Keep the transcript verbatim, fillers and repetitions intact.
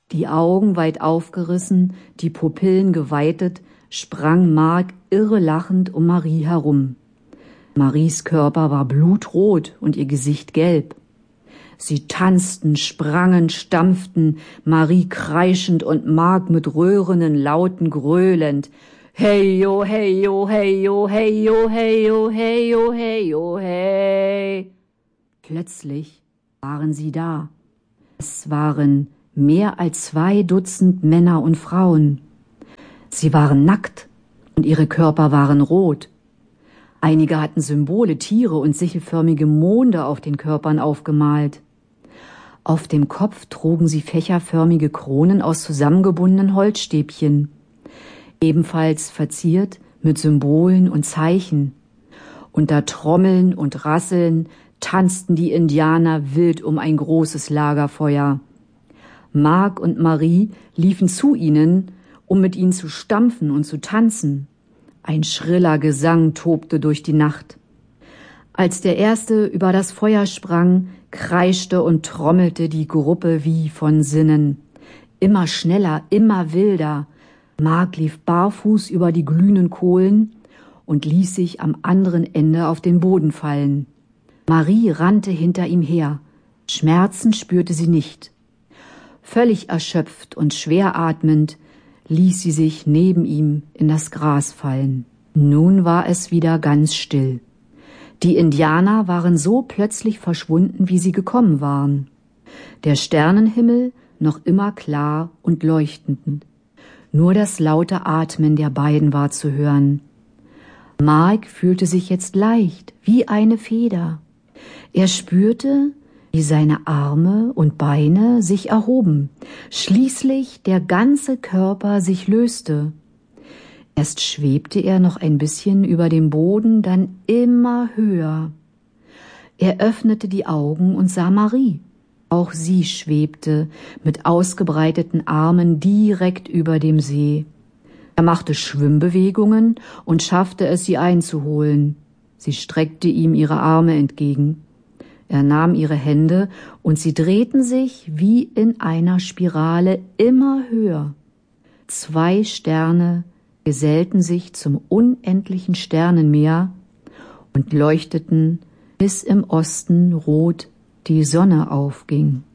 Die Augen weit aufgerissen, die Pupillen geweitet, sprang Mark irre lachend um Marie herum. Maries Körper war blutrot und ihr Gesicht gelb. Sie tanzten, sprangen, stampften, Marie kreischend und Mark mit röhrenden Lauten gröhlend. Hey yo, hey yo, hey yo, hey yo, hey yo, hey yo, hey yo, hey. Plötzlich waren sie da. Es waren mehr als zwei Dutzend Männer und Frauen. Sie waren nackt und ihre Körper waren rot. Einige hatten Symbole, Tiere und sichelförmige Monde auf den Körpern aufgemalt. Auf dem Kopf trugen sie fächerförmige Kronen aus zusammengebundenen Holzstäbchen, ebenfalls verziert mit Symbolen und Zeichen. Unter Trommeln und Rasseln tanzten die Indianer wild um ein großes Lagerfeuer. Mark und Marie liefen zu ihnen, um mit ihnen zu stampfen und zu tanzen. Ein schriller Gesang tobte durch die Nacht. Als der Erste über das Feuer sprang, kreischte und trommelte die Gruppe wie von Sinnen. Immer schneller, immer wilder. Mark lief barfuß über die glühenden Kohlen und ließ sich am anderen Ende auf den Boden fallen. Marie rannte hinter ihm her. Schmerzen spürte sie nicht. Völlig erschöpft und schwer atmend ließ sie sich neben ihm in das Gras fallen. Nun war es wieder ganz still. Die Indianer waren so plötzlich verschwunden, wie sie gekommen waren. Der Sternenhimmel noch immer klar und leuchtend. Nur das laute Atmen der beiden war zu hören. Mark fühlte sich jetzt leicht, wie eine Feder. Er spürte, wie seine Arme und Beine sich erhoben, schließlich der ganze Körper sich löste. Erst schwebte er noch ein bisschen über dem Boden, dann immer höher. Er öffnete die Augen und sah Marie. Auch sie schwebte mit ausgebreiteten Armen direkt über dem See. Er machte Schwimmbewegungen und schaffte es, sie einzuholen. Sie streckte ihm ihre Arme entgegen. Er nahm ihre Hände und sie drehten sich wie in einer Spirale immer höher. Zwei Sterne gesellten sich zum unendlichen Sternenmeer und leuchteten, bis im Osten rot die Sonne aufging.